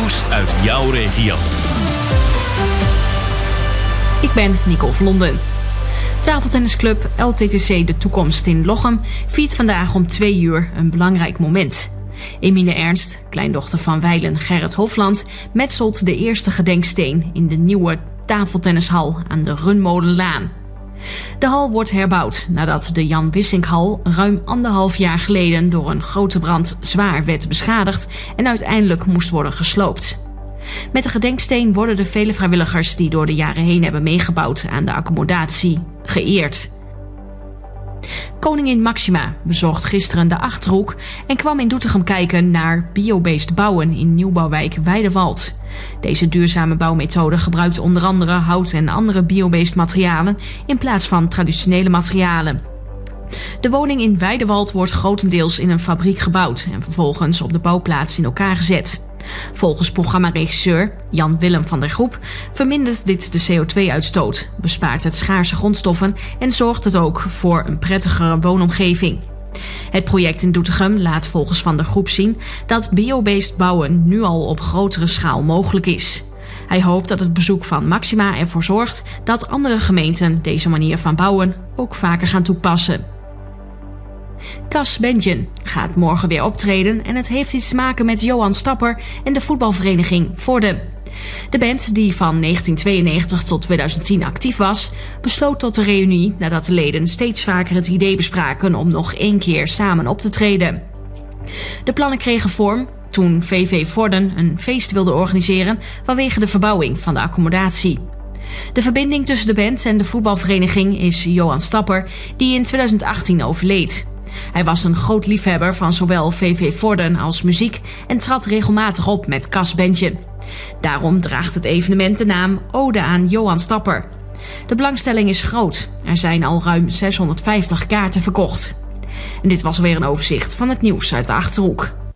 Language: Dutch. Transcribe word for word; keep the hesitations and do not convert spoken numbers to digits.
Nieuws uit jouw regio. Ik ben Nicole van Londen. Tafeltennisclub L T T C De Toekomst in Lochem viert vandaag om twee uur een belangrijk moment. Emine Ernst, kleindochter van wijlen Gerrit Hofland, metselt de eerste gedenksteen in de nieuwe tafeltennishal aan de Runmolenlaan. De hal wordt herbouwd nadat de Jan Wissinkhal ruim anderhalf jaar geleden door een grote brand zwaar werd beschadigd en uiteindelijk moest worden gesloopt. Met de gedenksteen worden de vele vrijwilligers die door de jaren heen hebben meegebouwd aan de accommodatie geëerd. Koningin Máxima bezocht gisteren de Achterhoek en kwam in Doetinchem kijken naar biobased bouwen in nieuwbouwwijk Weidewald. Deze duurzame bouwmethode gebruikt onder andere hout en andere biobased materialen in plaats van traditionele materialen. De woning in Weidewald wordt grotendeels in een fabriek gebouwd en vervolgens op de bouwplaats in elkaar gezet. Volgens programmaregisseur Jan Willem van der Groep vermindert dit de C O twee uitstoot, bespaart het schaarse grondstoffen en zorgt het ook voor een prettigere woonomgeving. Het project in Doetinchem laat volgens Van der Groep zien dat biobased bouwen nu al op grotere schaal mogelijk is. Hij hoopt dat het bezoek van Máxima ervoor zorgt dat andere gemeenten deze manier van bouwen ook vaker gaan toepassen. Cas Bentjen gaat morgen weer optreden en het heeft iets te maken met Johan Stapper en de voetbalvereniging Vorden. De band, die van negentien tweeënnegentig tot tweeduizend tien actief was, besloot tot de reunie nadat de leden steeds vaker het idee bespraken om nog één keer samen op te treden. De plannen kregen vorm toen V V Vorden een feest wilde organiseren vanwege de verbouwing van de accommodatie. De verbinding tussen de band en de voetbalvereniging is Johan Stapper, die in tweeduizend achttien overleed. Hij was een groot liefhebber van zowel V V Vorden als muziek en trad regelmatig op met Cas Bentjen. Daarom draagt het evenement de naam Ode aan Johan Stapper. De belangstelling is groot. Er zijn al ruim zeshonderdvijftig kaarten verkocht. En dit was alweer een overzicht van het nieuws uit de Achterhoek.